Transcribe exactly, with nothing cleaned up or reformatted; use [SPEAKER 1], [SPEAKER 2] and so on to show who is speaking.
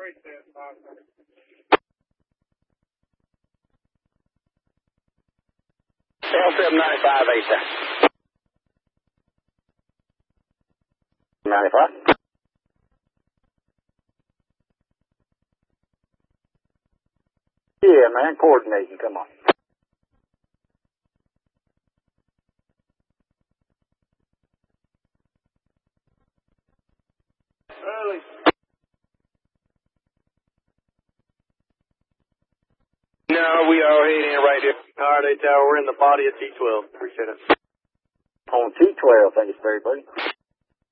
[SPEAKER 1] L seven ninety-five, A S A P. ninety-five. Yeah, man, coordinating, come on. Early. No, we are heading right here. All right, Tower, we're in the body of T twelve. Appreciate it. On T twelve, thank you, Sperry, buddy.